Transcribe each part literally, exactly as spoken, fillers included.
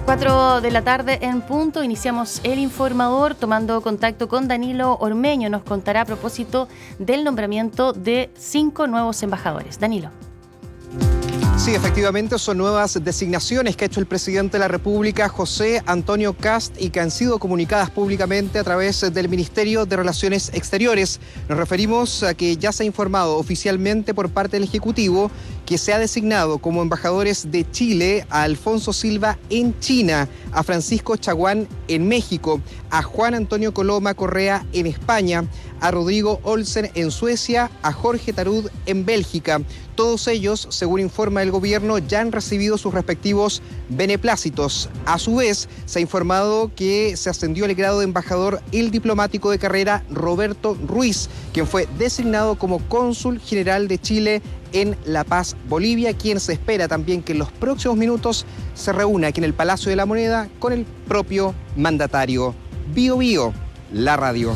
Cuatro de la tarde en punto, iniciamos el informador tomando contacto con Danilo Ormeño. Nos contará a propósito del nombramiento de cinco nuevos embajadores. Danilo. Sí, efectivamente son nuevas designaciones que ha hecho el presidente de la República, José Antonio Kast, y que han sido comunicadas públicamente a través del Ministerio de Relaciones Exteriores. Nos referimos a que ya se ha informado oficialmente por parte del Ejecutivo que se ha designado como embajadores de Chile a Alfonso Silva en China, a Francisco Chaguán en México, a Juan Antonio Coloma Correa en España, a Rodrigo Olsen en Suecia, a Jorge Tarud en Bélgica. Todos ellos, según informa el gobierno, ya han recibido sus respectivos beneplácitos. A su vez, se ha informado que se ascendió al grado de embajador el diplomático de carrera Roberto Ruiz, quien fue designado como cónsul general de Chile en La Paz, Bolivia, quien se espera también que en los próximos minutos se reúna aquí en el Palacio de la Moneda con el propio mandatario. Bio Bio, la radio.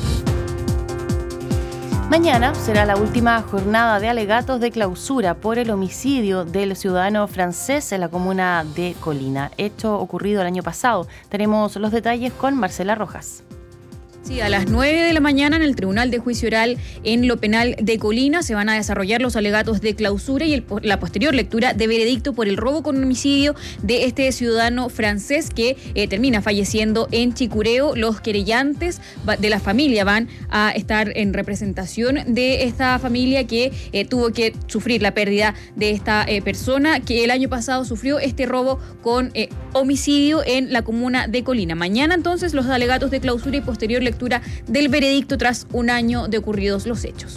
Mañana será la última jornada de alegatos de clausura por el homicidio del ciudadano francés en la comuna de Colina, hecho ocurrido el año pasado. Tenemos los detalles con Marcela Rojas. Sí, a las nueve de la mañana en el Tribunal de Juicio Oral en lo Penal de Colina se van a desarrollar los alegatos de clausura y el, la posterior lectura de veredicto por el robo con homicidio de este ciudadano francés que eh, termina falleciendo en Chicureo. Los querellantes de la familia van a estar en representación de esta familia que eh, tuvo que sufrir la pérdida de esta eh, persona que el año pasado sufrió este robo con eh, homicidio en la comuna de Colina. Mañana entonces los alegatos de clausura y posterior lectura del veredicto tras un año de ocurridos los hechos.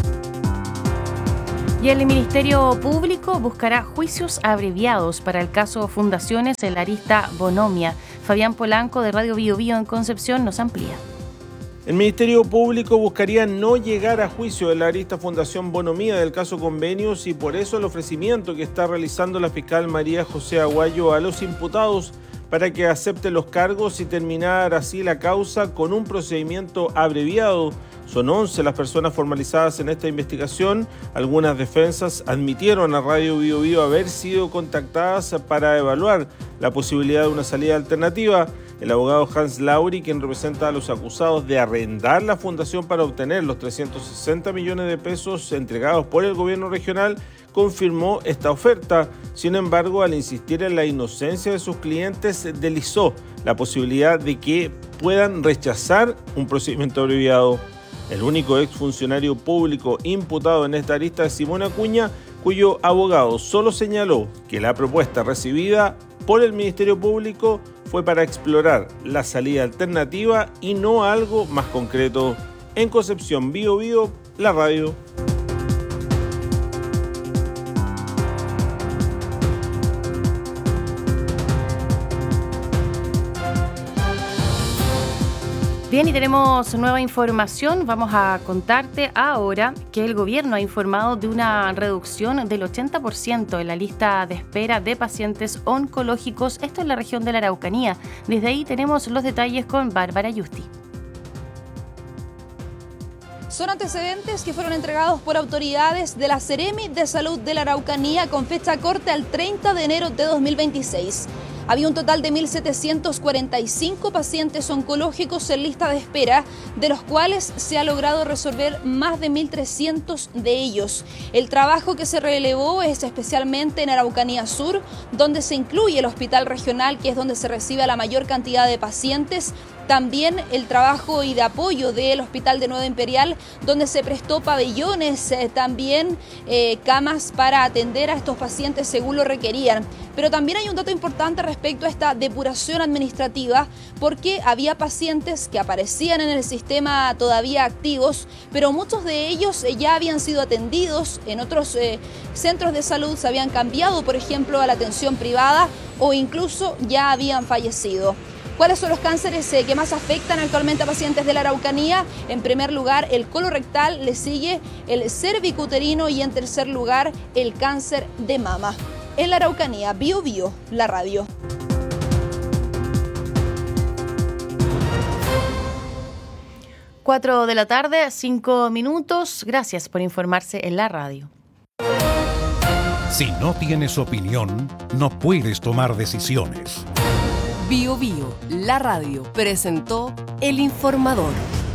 Y el Ministerio Público buscará juicios abreviados para el caso Fundaciones en la arista Bonomia. Fabián Polanco de Radio Bio Bio en Concepción nos amplía. El Ministerio Público buscaría no llegar a juicio de la arista Fundación Bonomía del caso Convenios y por eso el ofrecimiento que está realizando la fiscal María José Aguayo a los imputados para que acepten los cargos y terminar así la causa con un procedimiento abreviado. Son once las personas formalizadas en esta investigación. Algunas defensas admitieron a Radio Bio Bio haber sido contactadas para evaluar la posibilidad de una salida alternativa. El abogado Hans Lauri, quien representa a los acusados de arrendar la fundación para obtener los trescientos sesenta millones de pesos entregados por el gobierno regional, confirmó esta oferta. Sin embargo, al insistir en la inocencia de sus clientes, deslizó la posibilidad de que puedan rechazar un procedimiento abreviado. El único exfuncionario público imputado en esta arista es Simón Acuña, cuyo abogado solo señaló que la propuesta recibida por el Ministerio Público fue para explorar la salida alternativa y no algo más concreto. En Concepción, Bio Bio, la radio. Bien, y tenemos nueva información. Vamos a contarte ahora que el gobierno ha informado de una reducción del ochenta por ciento en la lista de espera de pacientes oncológicos, esto en la región de la Araucanía. Desde ahí tenemos los detalles con Bárbara Yusti. Son antecedentes que fueron entregados por autoridades de la Seremi de Salud de la Araucanía con fecha corte al treinta de enero de dos mil veintiséis. Había un total de mil setecientos cuarenta y cinco pacientes oncológicos en lista de espera, de los cuales se ha logrado resolver más de mil trescientos de ellos. El trabajo que se relevó es especialmente en Araucanía Sur, donde se incluye el hospital regional, que es donde se recibe a la mayor cantidad de pacientes. También el trabajo y de apoyo del Hospital de Nueva Imperial, donde se prestó pabellones, eh, también eh, camas para atender a estos pacientes según lo requerían. Pero también hay un dato importante respecto a esta depuración administrativa, porque había pacientes que aparecían en el sistema todavía activos, pero muchos de ellos eh, ya habían sido atendidos en otros eh, centros de salud, se habían cambiado, por ejemplo, a la atención privada o incluso ya habían fallecido. ¿Cuáles son los cánceres que más afectan actualmente a pacientes de la Araucanía? En primer lugar, el colorectal, le sigue el cervicuterino y en tercer lugar, el cáncer de mama. En la Araucanía, Bio Bio, la radio. Cuatro de la tarde, cinco minutos. Gracias por informarse en la radio. Si no tienes opinión, no puedes tomar decisiones. Bio Bio, la radio, presentó El Informador.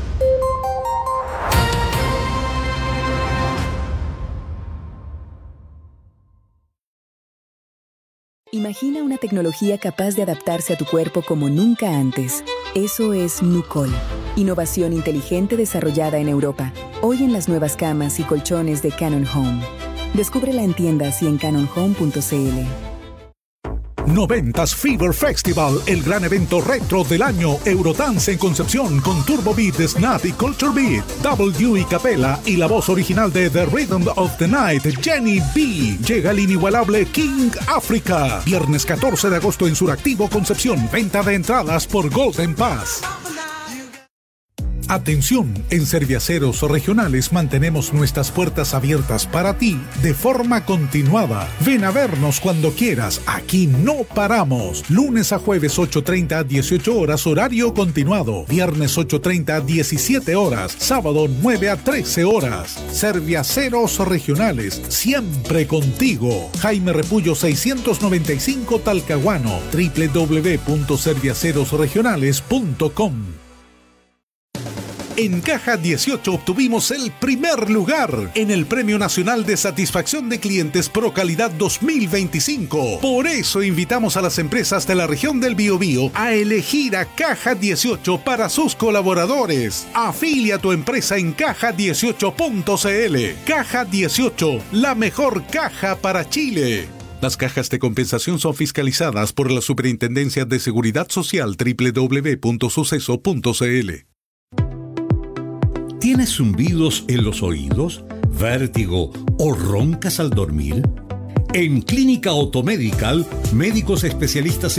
Imagina una tecnología capaz de adaptarse a tu cuerpo como nunca antes. Eso es Nucol. Innovación inteligente desarrollada en Europa. Hoy en las nuevas camas y colchones de Canon Home. Descúbrela en tiendas y en canon home punto c l. noventas Fever Festival, el gran evento retro del año. Eurodance en Concepción con Turbo Beat, Snap y Culture Beat. W y Capela y la voz original de The Rhythm of the Night, Jenny B. Llega el inigualable King Africa. Viernes catorce de agosto en Suractivo, Concepción. Venta de entradas por Golden Pass. Atención, en Serviaceros Regionales mantenemos nuestras puertas abiertas para ti de forma continuada. Ven a vernos cuando quieras, aquí no paramos. Lunes a jueves ocho treinta a dieciocho horas, horario continuado. Viernes ocho treinta a diecisiete horas, sábado nueve a trece horas. Serviaceros Regionales, siempre contigo. Jaime Repullo seiscientos noventa y cinco Talcahuano, doble u doble u doble u punto serviaceros regionales punto com. En Caja dieciocho obtuvimos el primer lugar en el Premio Nacional de Satisfacción de Clientes Pro Calidad dos mil veinticinco. Por eso invitamos a las empresas de la región del Biobío a elegir a Caja dieciocho para sus colaboradores. Afilia a tu empresa en caja dieciocho punto c l. Caja dieciocho, la mejor caja para Chile. Las cajas de compensación son fiscalizadas por la Superintendencia de Seguridad Social. doble u doble u doble u punto suceso punto c l. ¿Tienes zumbidos en los oídos, vértigo o roncas al dormir? En Clínica Otomedical, médicos especialistas